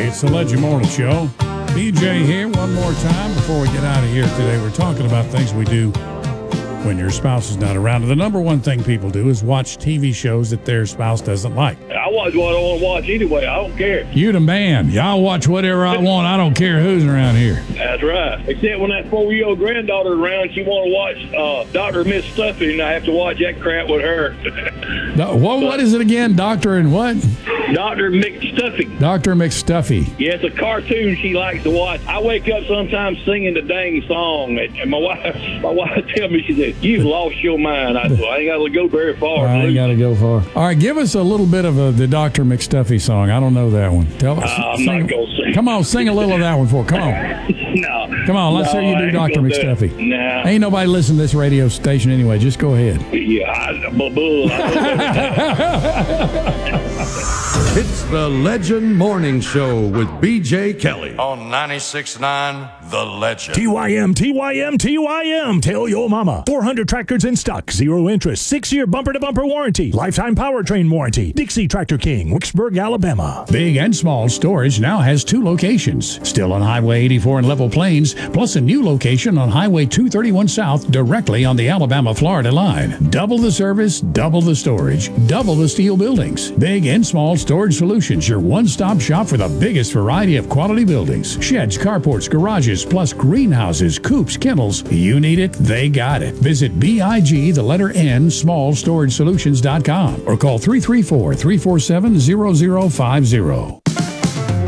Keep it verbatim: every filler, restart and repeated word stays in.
It's the Legend Morning Show. B J here one more time before we get out of here today. We're talking about things we do when your spouse is not around. The number one thing people do is watch T V shows that their spouse doesn't like. I watch what I want to watch anyway. I don't care. You the man. Y'all watch whatever I want. I don't care who's around here. That's right. Except when that four-year-old granddaughter is around, she want to watch uh, Doctor Miss Stuffy, and I have to watch that crap with her. No, what, what is it again? Doctor and what? Doctor McStuffy. Doctor McStuffy. Yeah, it's a cartoon she likes to watch. I wake up sometimes singing the dang song, and my wife, my wife tells me, she said, "You've lost your mind." I said, "I ain't got to go very far." I ain't got to go far. All right, give us a little bit of a, the Doctor McStuffy song. I don't know that one. Tell us. Uh, I'm sing, not going to sing. Come on, sing a little of that one for. Come on. No. Come on, let's no, hear you do Doctor McStuffy. No. Nah. Ain't nobody listening to this radio station anyway. Just go ahead. Yeah, I, bull, bull, It's the Legend Morning Show with B J Kelly on ninety-six point nine The Legend. T Y M, T Y M, T Y M. Tell your mama. four hundred tractors in stock. Zero interest. Six-year bumper-to-bumper warranty. Lifetime powertrain warranty. Dixie Tractor King, Wicksburg, Alabama. Big and Small Storage now has two locations. Still on Highway eighty-four in Level Plains, plus a new location on Highway two thirty-one South, directly on the Alabama-Florida line. Double the service, double the storage, double the steel buildings. Big and Small Storage Solutions, your one-stop shop for the biggest variety of quality buildings. Sheds, carports, garages, plus greenhouses, coops, kennels. You need it, they got it. Visit B I G, the letter N, small storage solutions dot com or call three three four, three four seven, zero zero five zero.